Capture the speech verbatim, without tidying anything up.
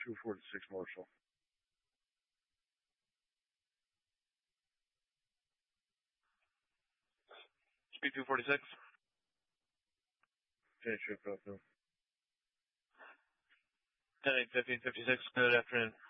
two forty-six Marshall. Speed two forty-six. Finish shift, Alpha. ten eight fifteen fifty-six, good afternoon.